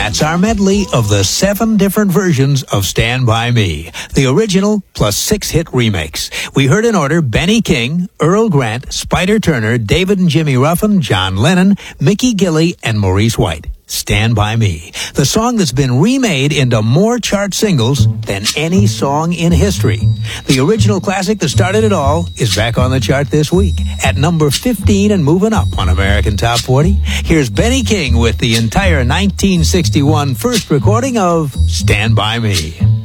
That's our medley of the 7 different versions of Stand By Me, the original plus 6 hit remakes. We heard in order Benny King, Earl Grant, Spider Turner, David and Jimmy Ruffin, John Lennon, Mickey Gilley, and Maurice White. Stand By Me, the song that's been remade into more chart singles than any song in history. The original classic that started it all is back on the chart this week at number 15 and moving up on American Top 40. Here's Benny King with the entire 1961 first recording of Stand By Me.